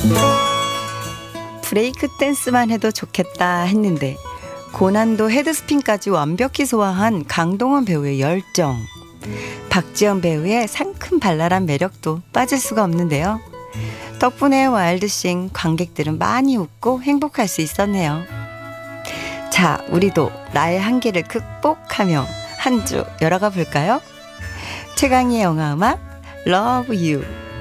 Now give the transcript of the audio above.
브레이크 댄스만 해도 좋겠다 했는데 고난도 헤드스핀까지 완벽히 소화한 강동원 배우의 열정, 박지연 배우의 상큼 발랄한 매력도 빠질 수가 없는데요. 덕분에 와일드싱 관객들은 많이 웃고 행복할 수 있었네요. 자, 우리도 나의 한계를 극복하며 한 주 열어가 볼까요? 최강희의 영화음악 Love You.